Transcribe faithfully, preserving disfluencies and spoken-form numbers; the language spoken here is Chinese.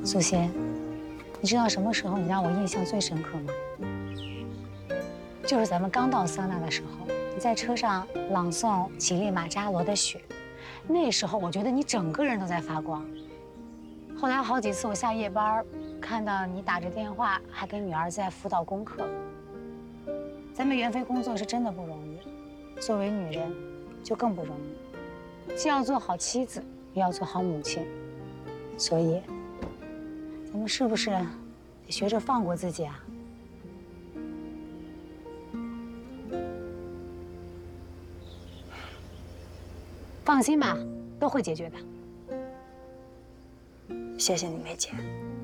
苏仙，你知道什么时候你让我印象最深刻吗？就是咱们刚到桑拿的时候，你在车上朗诵乞力马扎罗的雪，那时候我觉得你整个人都在发光。后来好几次我下夜班，看到你打着电话，还给女儿在辅导功课。咱们袁飞工作是真的不容易，作为女人就更不容易，既要做好妻子，又要做好母亲。所以，咱们是不是得学着放过自己啊？放心吧，都会解决的。 谢谢你，梅姐。